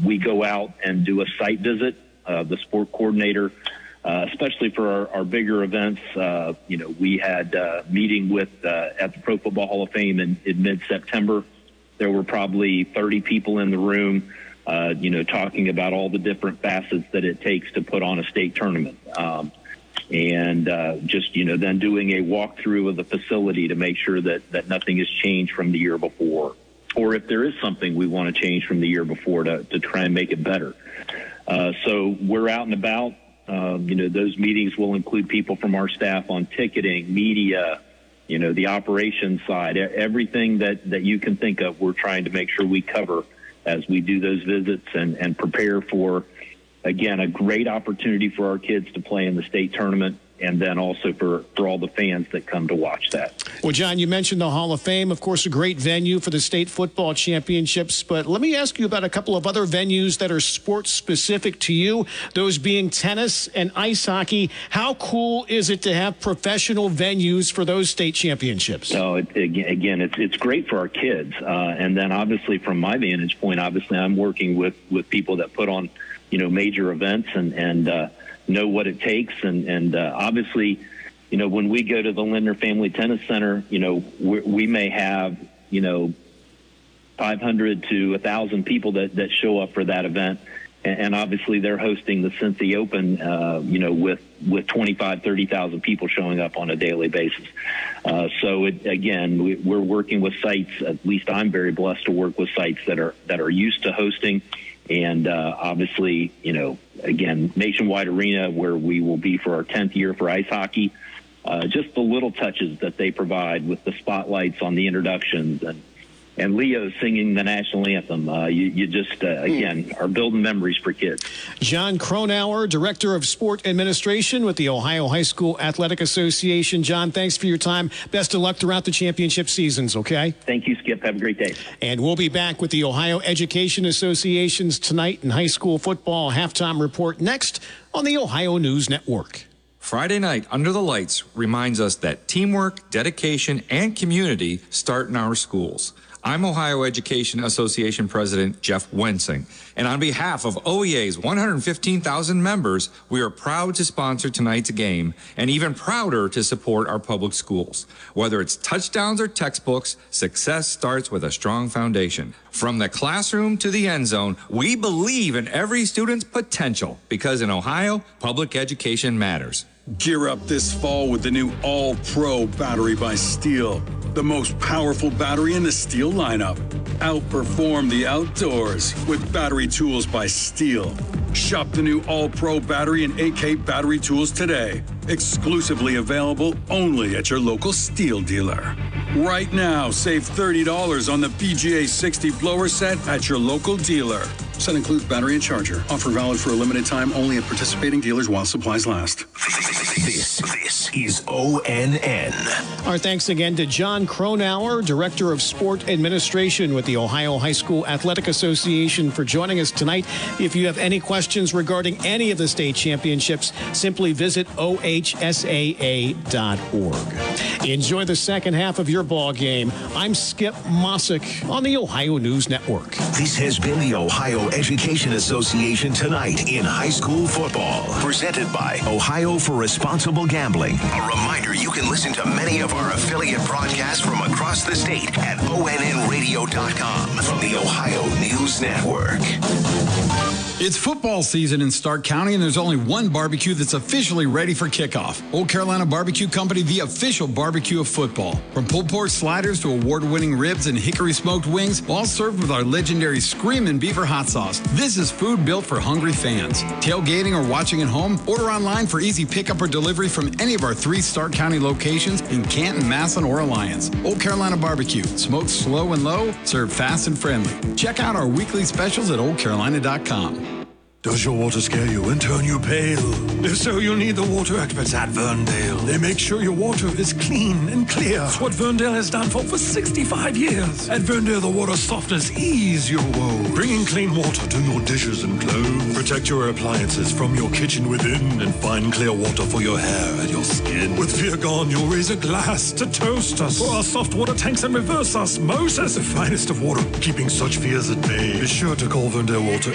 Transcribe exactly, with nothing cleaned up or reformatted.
we go out and do a site visit. Uh, the sport coordinator, uh, especially for our, our bigger events, uh, you know, we had a meeting with uh, at the Pro Football Hall of Fame in, in mid-September. There were probably thirty people in the room, uh, you know, talking about all the different facets that it takes to put on a state tournament. Um, and uh, just, you know, then doing a walkthrough of the facility to make sure that, that nothing has changed from the year before. Or if there is something we want to change from the year before to, to try and make it better. Uh, so we're out and about. Um, you know, those meetings will include people from our staff on ticketing, media, you know, the operations side, everything that, that you can think of. We're trying to make sure we cover as we do those visits and, and prepare for, again, a great opportunity for our kids to play in the state tournament, and then also for, for all the fans that come to watch that. Well, John, you mentioned the Hall of Fame, of course, a great venue for the state football championships. But let me ask you about a couple of other venues that are sports specific to you, those being tennis and ice hockey. How cool is it to have professional venues for those state championships? So, it, again, it's it's great for our kids. Uh, and then, obviously, from my vantage point, obviously, I'm working with, with people that put on, you know, major events and, and uh, know what it takes. And, and uh, obviously, you know, when we go to the Lindner Family Tennis Center, you know, we, we may have, you know, five hundred to one thousand people that, that show up for that event. And, and obviously they're hosting the Cincy Open, uh, you know, with, with twenty-five, thirty thousand people showing up on a daily basis. Uh, so, it, again, we, we're working with sites, at least I'm very blessed to work with sites that are that are used to hosting. And uh, obviously, you know, again, Nationwide Arena, where we will be for our tenth year for ice hockey, uh, just the little touches that they provide with the spotlights on the introductions and, and Leo singing the national anthem. Uh, you, you just, uh, again, are building memories for kids. John Cronauer, Director of Sport Administration with the Ohio High School Athletic Association. John, thanks for your time. Best of luck throughout the championship seasons, okay? Thank you, Skip. Have a great day. And we'll be back with the Ohio Education Association's Tonight in High School Football halftime report next on the Ohio News Network. Friday night under the lights reminds us that teamwork, dedication, and community start in our schools. I'm Ohio Education Association President Jeff Wensing, and on behalf of O E A's one hundred fifteen thousand members, we are proud to sponsor tonight's game and even prouder to support our public schools. Whether it's touchdowns or textbooks, success starts with a strong foundation. From the classroom to the end zone, we believe in every student's potential because in Ohio, public education matters. Gear up this fall with the new All-Pro battery by Steel. The most powerful battery in the Steel lineup. Outperform the outdoors with battery tools by Steel. Shop the new All-Pro battery and A K battery tools today. Exclusively available only at your local Steel dealer. Right now, save thirty dollars on the B G A sixty blower set at your local dealer. Set includes battery and charger. Offer valid for a limited time only at participating dealers while supplies last. This, this is O N N. Our thanks again to John Cronauer, Director of Sport Administration with the Ohio High School Athletic Association, for joining us tonight. If you have any questions regarding any of the state championships, simply visit O H S A A dot org. Enjoy the second half of your ball game. I'm Skip Mossick on the Ohio News Network. This has been the Ohio Education Association Tonight in High School Football, presented by Ohio for Responsible Gambling. A reminder, you can listen to many of our affiliate broadcasts from across the state at O N N radio dot com from the Ohio News Network. It's football season in Stark County, and there's only one barbecue that's officially ready for kickoff. Old Carolina Barbecue Company, the official barbecue of football. From pulled pork sliders to award-winning ribs and hickory smoked wings, all served with our legendary Screamin' Beaver hot sauce. This is food built for hungry fans. Tailgating or watching at home? Order online for easy pickup or delivery from any of our three Stark County locations in Canton, Massillon, or Alliance. Old Carolina Barbecue. Smoked slow and low, served fast and friendly. Check out our weekly specials at old carolina dot com. Does your water scare you and turn you pale? If so, you'll need the water experts at Verndale. They make sure your water is clean and clear. It's what Verndale has done for for sixty-five years. At Verndale, the water softeners ease your woe, bringing clean water to your dishes and clothes. Protect your appliances from your kitchen within and find clear water for your hair and your skin. With Virgon, you'll raise a glass to toast us. For our soft water tanks and reverse osmosis, the finest of water, keeping such fears at bay. Be sure to call Verndale Water